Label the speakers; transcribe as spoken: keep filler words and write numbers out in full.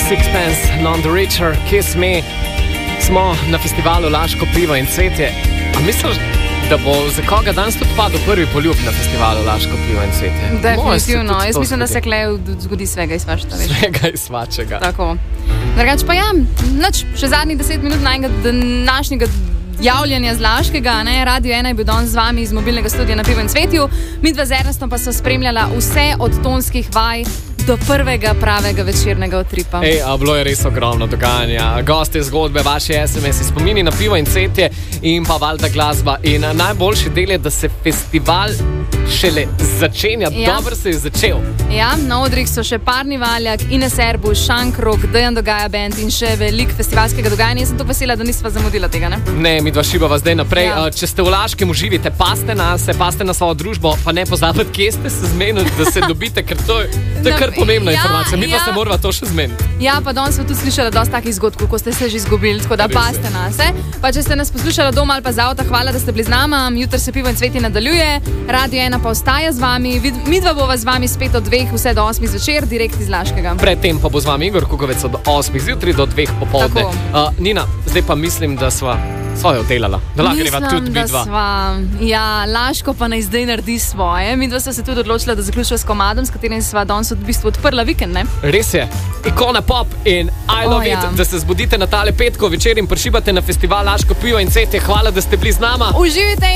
Speaker 1: Sixpence, None the Richer, Kiss Me. Smo na festivalu Laško pivo in cvetje. A misliš, da bo za koga danes tudi padel prvi poljub na festivalu Laško pivo in cvetje?
Speaker 2: Definitivno. Jaz mislim, da se klev zgodi svega iz svačega.
Speaker 1: Svega iz svačega.
Speaker 2: Tako. Drugač pa ja, nič, še zadnjih deset minut najnega današnjega javljanja z Laškega, ne, Radio ena je bil danes z vami iz mobilnega studia na pivo in cvetju. Midva z Ernestom pa so spremljala vse od tonskih vaj do prvega pravega večernega utripa.
Speaker 1: Ej, a bilo je res ogromno dogajanja. Goste, zgodbe, vaši es em esi, spomini na pivo in cvetje in pa valjda glasba. In najboljši del je, da se festival šele začenja. Ja. Dobro se je začel.
Speaker 2: Ja, na odrih so še Parni Valjak, Ines Erbuš, Šankrok, Dejan Dogaja Band in še veliko festivalskega dogajanja. Jaz sem tako vesela, da nisva zamudila tega, ne?
Speaker 1: Ne, midva šibava zdaj naprej.
Speaker 2: Ja.
Speaker 1: Če ste v Laškem uživite, paste na se, paste na svojo družbo, pa ne pozabite, kje ste se zmenili, da se dobite, ker to je, to je kar pomembna ja, informacija. Mi pa ja. se morava to še zmeniti.
Speaker 2: Ja, pa danes smo tudi slišali dosti takih zgodb, kako ste se že izgubili, tako da paste na se. Pa če ste nas poslušali doma ali pa z avta, hvala, da ste bili z nama. Jutri se pivo in cvetje nadaljuje. Radio ena pa ostaja z vami. Midva bova z vami spet od dveh vse do osmih zvečer, direkt iz Laškega.
Speaker 1: Predtem pa bo z vami Igor Kukovec od osmih zjutraj do dveh popoldne. Uh, Nina, zdaj pa mislim, da sva svoje oddelala. Da lahko greva tudi midva.
Speaker 2: Sva. Ja, Laško pa naj zdaj naredi svoje. Midva sva se tudi odločila, da zaključiva s komadom, s katerim sva danes v bistvu odprla vikend, ne?
Speaker 1: Res je. Ikona pop in I love oh, it, ja. Da se zbudite na tale petko večer in prišibate na festival Laško pivo in cvetje. Hvala, da ste bili z nama.
Speaker 2: Uživite.